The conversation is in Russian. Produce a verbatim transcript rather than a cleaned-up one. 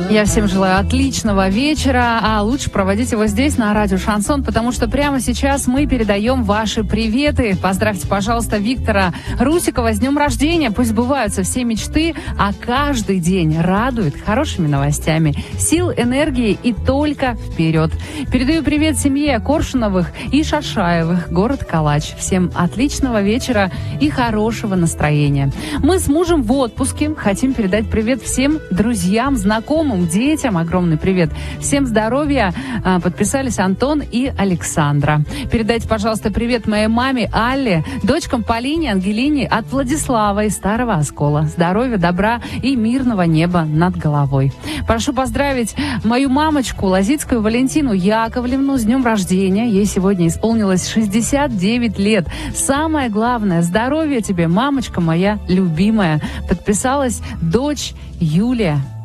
Я всем желаю отличного вечера, а лучше проводить его здесь, на радио Шансон, потому что прямо сейчас мы передаем ваши приветы. Поздравьте, пожалуйста, Виктора Русикова с днем рождения. Пусть сбываются все мечты, а каждый день радует хорошими новостями. Сил, энергии и только вперед. Передаю привет семье Коршуновых и Шашаевых, город Калач. Всем отличного вечера и хорошего настроения. Мы с мужем в отпуске. Хотим передать привет всем друзьям, знакомым, детям. Огромный привет. Всем здоровья. Подписались Антон и Александра. Передайте, пожалуйста, привет моей маме Алле, дочкам Полине, Ангелине от Владислава из Старого Оскола. Здоровья, добра и мирного неба над головой. Прошу поздравить мою мамочку Лозицкую Валентину Яковлевну с днем рождения. Ей сегодня исполнилось шестьдесят девять лет. Самое главное, здоровья тебе, мамочка моя любимая. Подписалась дочь Юлия.